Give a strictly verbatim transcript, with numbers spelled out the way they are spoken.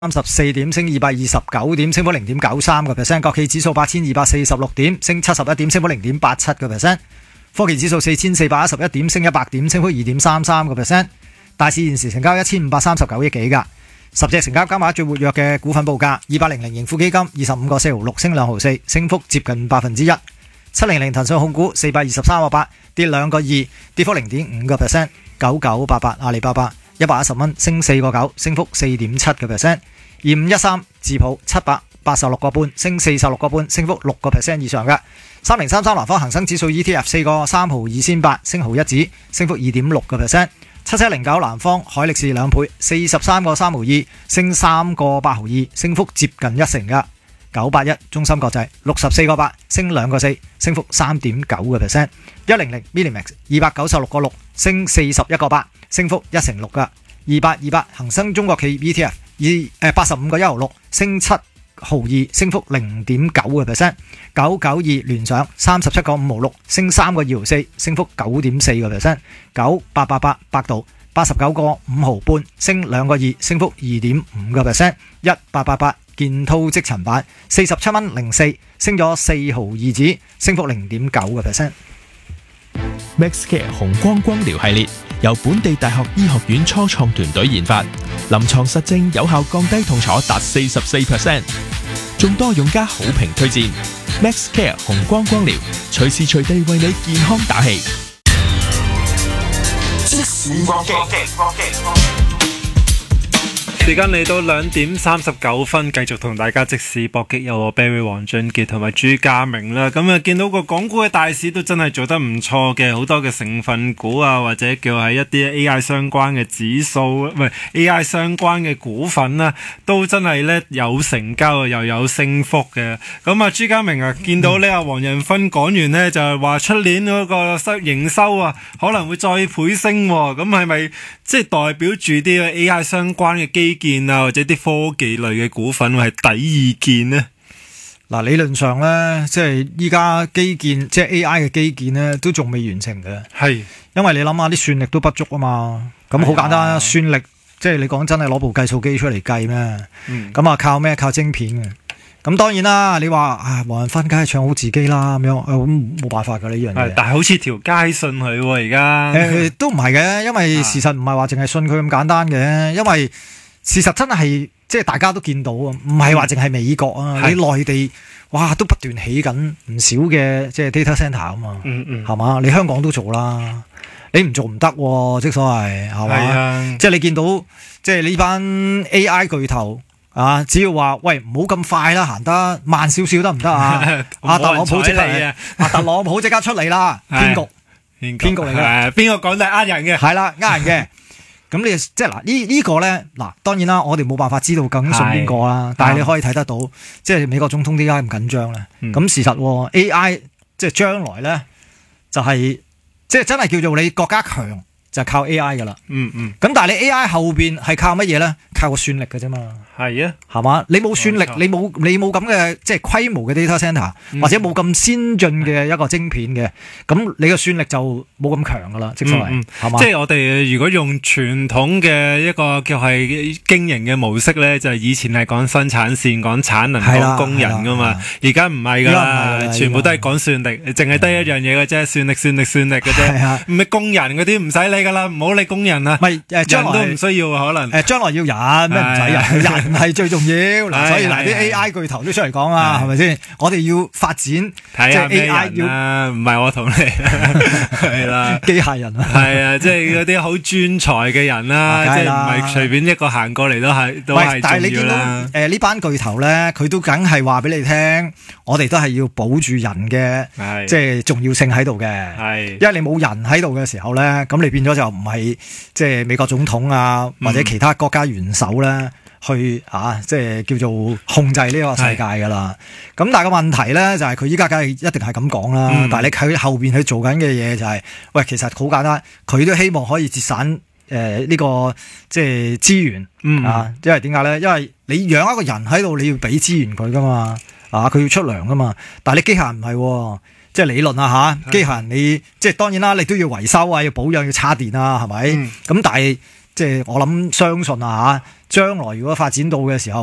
三十四點，升二百二十九點，升幅零點九三個 percent。國企指數八千二百四十六點，升七十一點，升幅零點八七個 percent。科技指數四千四百一十一點，升一百點，升幅二點三三個 percent。大市現時成交一千五百三十九億幾噶。十隻成交加碼最活躍嘅股份報價：二百零零盈富基金二十五個四毫六，升兩毫四，升幅接近百分之一。七零零騰訊控股四百二十三個八，跌兩個二，跌幅零點五個 percent。九九八八阿里巴巴一百一十蚊，升四個九，升幅四點七個 percent。二五一三智普七百八十六個半，升四十六個半，升幅六個 percent 以上嘅。三零三三南方恒生指數 E T F 四個三毫二仙八，升毫一子，升幅二點六個 percent。七七零九南方海力士兩倍，四十三個三毫二，升三個八毫二，升幅接近一成嘅。九八一中芯國際六十四個八，升兩個四，升幅三點九個 percent。一零零 Millimax 二百九十六個六，升四十一個八，升幅一成六嘅。二八二八恒生中國企 E T F 二誒八十五個一毫六，升七毫二，升幅零點九個 percent。九九二聯想三十七個五毫六，升三個二毫四，升幅九點四個 percent。九八八八百度八十九個五毫半，升兩個二，升幅二點五個 percent。一八八八建滔積層板四十七蚊零四，升咗四毫二子，升幅零點九個 percent。 MaxCare 紅光光療系列由本地大學醫學院初創團隊研發，臨床實證有效降低痛楚達四十四 percent， 眾多用家好評推薦。MaxCare 紅光光療，隨時隨地為你健康打氣。 即時搏擊， 時間嚟到兩點三十九分，繼續同大家即時搏擊，有我 Barry 黃俊傑同埋朱家明啦。咁啊，見到個港股嘅大市都真係做得唔錯嘅，好多嘅成分股啊，或者叫係一啲 A I 相關嘅指數，唔係 A I 相關嘅股份啊，都真係咧有成交又有升幅嘅。咁啊，朱家明啊，見到呢阿黃仁勳講完呢，就係話出年嗰個收營收啊，可能會再倍升，咁係咪即係代表住啲 A I 相關嘅基建啊，或者啲科技類嘅股份係抵意見呢？ 嗱，理論上咧，即係依家基建，即係 A I 嘅基建咧，都仲未完成嘅。係，因為你諗下啲算力都不足啊嘛。咁好簡單，啊、算力即係你講真係攞部計數機出嚟計咩？咁啊、嗯、靠咩？靠晶片嘅。咁當然啦，你話啊黃仁勳梗係唱好自己啦，咁樣咁冇辦法噶呢樣嘢。 但係好似條街信佢喎而家。誒都唔係嘅，因為事實唔係話淨係信佢咁簡單嘅，因為事實真係即係大家都見到啊，唔係話淨係美國啊，你內地哇都不斷起緊唔少嘅即係 data center 啊嘛，嗯嗯，係嘛？你香港都做啦，你唔做唔得喎，即所謂係嘛？啊、即係你見到即係呢班 A I 巨頭。啊！只要話喂，唔好咁快啦，行得慢少少得唔得啊？阿特朗普即刻，阿特朗普即刻出嚟啦！騙局，騙局嚟嘅， 邊個講都係呃人嘅， 係啦，呃人嘅。咁你即係嗱呢呢個咧，嗱當然啦，我哋冇辦法知道究竟信邊個啦，但係你可以睇得到，即係美國總統點解咁緊張咧？咁、嗯、事實 A I 即係將來咧，就係、是、即係真係叫做你國家強就係靠 A I 噶啦。嗯嗯。咁但係你 A I 後邊係靠乜嘢咧？靠個算力嘅啫嘛。係啊，係嘛？你冇算力，你冇你冇咁嘅即係規模嘅 data center，、嗯、或者冇咁先進嘅一個晶片嘅，咁你嘅算力就冇咁強噶啦，即係係嘛？ 嗯、即係我哋如果用傳統嘅一個叫係經營嘅模式咧，就係、是、以前係講生產線、講產能、講工人噶嘛，而家唔係噶啦，全部都係講算力，淨係得一樣嘢嘅啫，算力、算力、算力嘅啫。咩工人嗰啲唔使理噶啦，唔好理工人啊。唔係誒，將來都唔需要可能。誒，將來要人咩唔使人？人係最重要嗱，所以嗱啲 A I 巨頭都出嚟講啊，係咪先？我哋要發展，即係 A I 要唔係我同你係啦， 機械人啊， 係啊，即係嗰啲好專才嘅人啦，即係唔係隨便一個行過嚟都係都係重要啦。但係你見到誒呢班巨頭咧，佢都梗係話俾你聽，我哋都係要保住人嘅，即係重要性喺度嘅。係，因為你冇人喺度嘅時候咧，咁你變咗就唔係即係美國總統啊，或者其他國家元首咧。去啊，即係叫做控制呢個世界噶啦。咁但係個問題咧，就係佢依家梗係一定係咁講啦。嗯、但係你喺後邊去做緊嘅嘢就係、是，喂，其實好簡單，佢都希望可以節省誒呢、呃這個即係資源、嗯、啊。因為點解咧？因為你養一個人喺度，你要俾資源佢噶嘛，啊，佢要出糧噶嘛。但係你機械人唔係，即係理論啊吓，機械人你即係當然啦，你都要維修啊，要保養，要叉電啊，係咪？咁、嗯、但係。 即係我諗相信啊嚇，將來如果發展到嘅時候。